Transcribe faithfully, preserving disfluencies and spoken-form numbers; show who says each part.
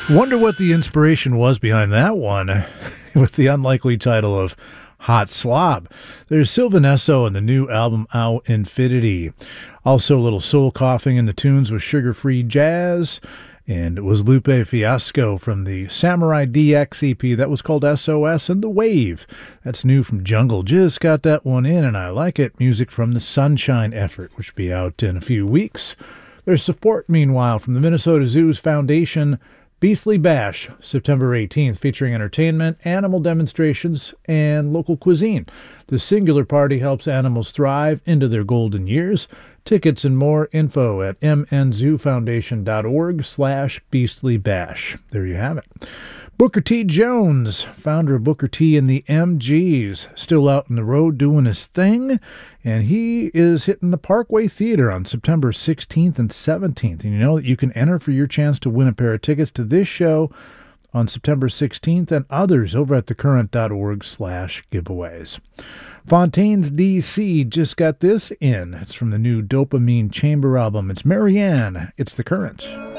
Speaker 1: Wonder what the inspiration was behind that one with the unlikely title of Hot Slob. There's Sylvan Esso and the new album Out Infinity. Also a little soul coughing in the tunes with Sugar Free Jazz. And it was Lupe Fiasco from the Samurai D X E P that was called S O S and The Wave. That's new from Jungle. Just got that one in and I like it. Music from the Sunshine Effort, which will be out in a few weeks. There's support, meanwhile, from the Minnesota Zoo's Foundation Beastly Bash, September eighteenth, featuring entertainment, animal demonstrations, and local cuisine. The Singular Party helps animals thrive into their golden years. Tickets and more info at mnzoofoundation.org slash beastlybash. There you have it. Booker T. Jones, founder of Booker T and the M Gs, still out on the road doing his thing, and he is hitting the Parkway Theater on September sixteenth and seventeenth. And you know that you can enter for your chance to win a pair of tickets to this show on September sixteenth and others over at thecurrent.org slash giveaways. Fontaine's D C just got this in. It's from the new Dopamine Chamber album. It's Marianne. It's The Current.